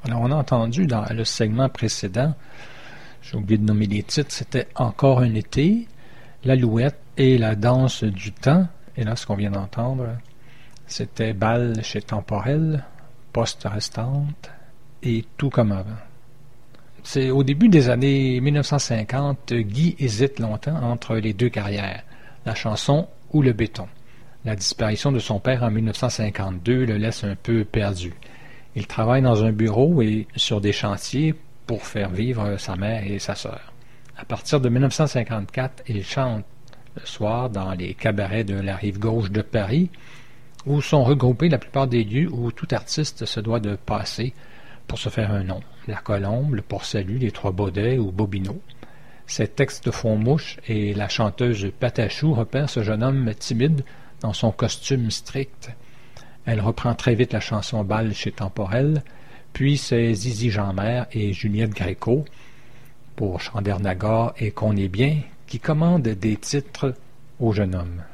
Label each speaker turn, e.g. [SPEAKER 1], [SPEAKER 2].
[SPEAKER 1] Alors, on a entendu dans le segment précédent, j'ai oublié de nommer les titres, c'était Encore un été, L'Alouette et La danse du temps. Et là, ce qu'on vient d'entendre, c'était Bal chez Temporel, Poste restante et Tout comme avant. C'est au début des années 1950, Guy hésite longtemps entre les deux carrières, la chanson ou le béton. La disparition de son père en 1952 le laisse un peu perdu. Il travaille dans un bureau et sur des chantiers pour faire vivre sa mère et sa sœur. À partir de 1954, il chante le soir dans les cabarets de la rive gauche de Paris, où sont regroupés la plupart des lieux où tout artiste se doit de passer pour se faire un nom. La Colombe, le Port-Salut, les Trois Baudets ou Bobino. Ses textes font mouche et la chanteuse Patachou repère ce jeune homme timide dans son costume strict. Elle reprend très vite la chanson Bal chez Temporel, puis c'est Zizi Jeanmaire et Juliette Gréco pour Chandernagor et Qu'on est bien qui commandent des titres au jeune homme.